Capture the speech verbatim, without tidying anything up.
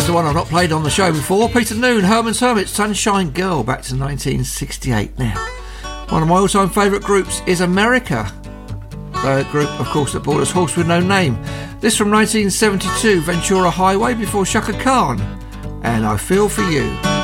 the one I've not played on the show before. Peter Noon, Herman's Hermits, Sunshine Girl, back to nineteen sixty-eight now. One of my all-time favourite groups is America. The group, of course, that brought us Horse With No Name. This from nineteen seventy-two, Ventura Highway before Chaka Khan. And I Feel For You.